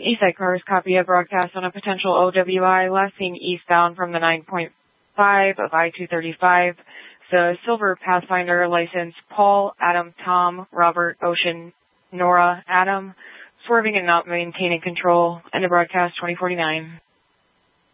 Eastside cars copy a broadcast on a potential OWI last seen eastbound from the 9.5 of I-235. The Silver Pathfinder license Paul, Adam, Tom, Robert, Ocean, Nora, Adam, swerving and not maintaining control. End of broadcast 2049.